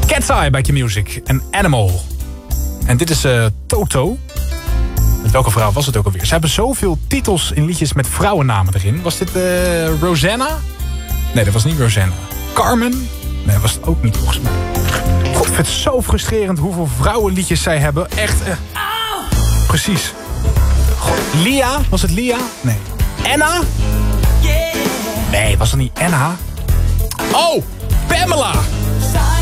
Cat's Eye bij Q-Music en Animal. En dit is Toto. Met welke vrouw was het ook alweer? Ze hebben zoveel titels in liedjes met vrouwennamen erin. Was dit Rosanna? Nee, dat was niet Rosanna. Carmen? Nee, dat was het ook niet volgens mij. God, ik vind het zo frustrerend hoeveel vrouwenliedjes zij hebben. Echt. Precies. God, Lia? Was het Lia? Nee. Anna? Nee, was het niet Anna? Oh, Pamela!